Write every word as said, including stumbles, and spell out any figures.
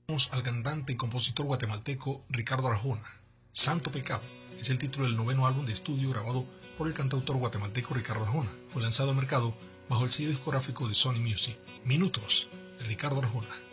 Vamos al cantante y compositor guatemalteco Ricardo Arjona. Santo Pecado es el título del noveno álbum de estudio grabado por el cantautor guatemalteco Ricardo Arjona. Fue lanzado al mercado bajo el sello discográfico de Sony Music. Minutos de Ricardo Arjona.